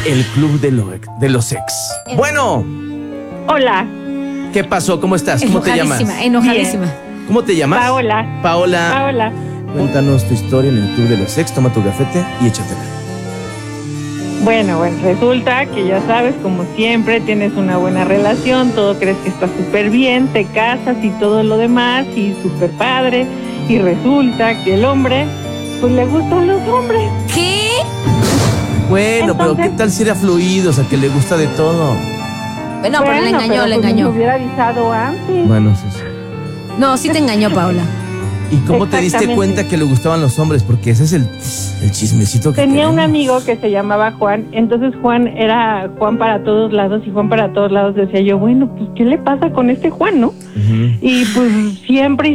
el club de los ex. Bueno, Hola, ¿qué pasó? ¿Cómo estás? ¿Cómo te llamas? Enojadísima. ¿Cómo te llamas? Paola. Paola. Paola. Cuéntanos tu historia en el club de los ex. Toma tu gafete y échatela. Bueno, resulta que ya sabes, como siempre, tienes una buena relación, todo crees que está súper bien, te casas y todo lo demás, y súper padre, y resulta que el hombre, pues le gustan los hombres. ¿Qué? Bueno, pero Entonces- ¿qué tal si era fluido? O sea, que le gusta de todo. No, pero le engañó, pero, le pues, engañó. Me hubiera avisado antes. Bueno, sí, sí. No, sí te engañó, Paola. ¿Y cómo te diste Exactamente. cuenta que le gustaban los hombres? Porque ese es el chismecito que Tenía un queremos. amigo que se llamaba Juan, entonces Juan era Juan para todos lados, y Juan para todos lados decía yo, bueno, pues ¿qué le pasa con este Juan, no? Ujú. Y pues siempre,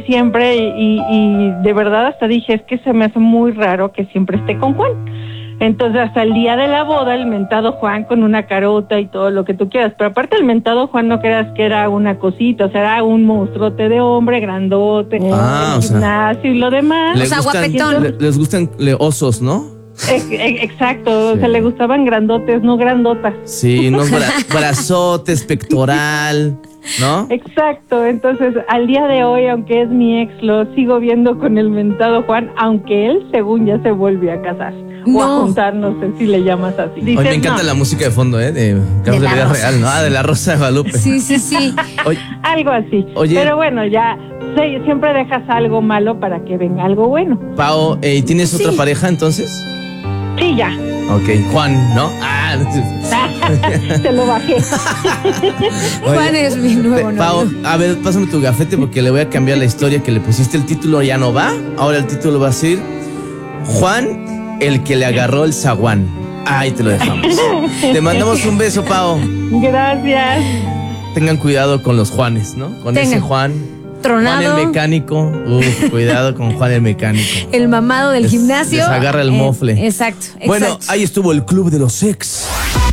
y de verdad hasta dije, es que se me hace muy raro que siempre esté con Juan. Entonces hasta el día de la boda, el mentado Juan con una carota y todo lo que tú quieras, pero aparte el mentado Juan no creas que era una cosita, o sea, era un monstruote de hombre, grandote, Ah, el o sea, gimnasio y lo demás. O sea, guapetón. Les gustan osos, ¿no? Exacto, Sí. o sea, le gustaban grandotes, no grandotas. Sí, unos brazotes, pectoral, ¿no? Exacto, entonces al día de hoy, aunque es mi ex, lo sigo viendo con el mentado Juan, aunque él según ya se volvió a casar o a No. juntar, no sé si le llamas así. Hoy Dices, me encanta no, la música de fondo, ¿eh? De casos de la vida Rosa. real, ¿no? Ah, de la Rosa de Guadalupe. Sí, sí, sí. Oye, algo así. Oye. Pero bueno, ya siempre dejas algo malo para que venga algo bueno. Pao, ¿y tienes otra Sí. pareja entonces? Sí, ya. Ok, Juan, ¿no? Ah, Te lo bajé. Juan es mi nuevo Pao, novio. a ver, pásame tu gafete porque le voy a cambiar la historia que le pusiste. El título ya no va. Ahora el título va a ser Juan, el que le agarró el zaguán. Ahí te lo dejamos. Te mandamos un beso, Pao. Gracias. Tengan cuidado con los Juanes, ¿no? Con ese Tengan. Juan. Tronado. Juan el mecánico. Cuidado con Juan el mecánico. El mamado del gimnasio. Les agarra el mofle. Exacto. Bueno, exacto. ahí estuvo el club de los ex.